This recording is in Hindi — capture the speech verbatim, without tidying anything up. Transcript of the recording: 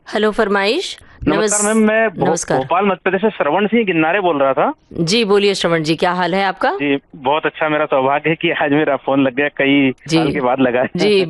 हेलो फरमाइश। नमस्कार नमस मैम, मैं भो, नमस्कार। भोपाल मध्य प्रदेश से श्रवण सिंह गिन्नारे बोल रहा था। जी बोलिए श्रवण जी, क्या हाल है आपका? जी बहुत अच्छा, मेरा सौभाग्य है कि आज मेरा फोन लग गया, कई जी साल के बाद लगा जी है।